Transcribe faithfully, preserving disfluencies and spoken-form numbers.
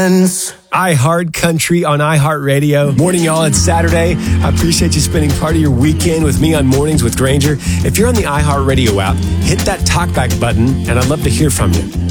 friends. iHeart Country on iHeartRadio. Morning, y'all. It's Saturday. I appreciate you spending part of your weekend with me on Mornings with Granger. If you're on the iHeartRadio app, hit that talkback button, and I'd love to hear from you.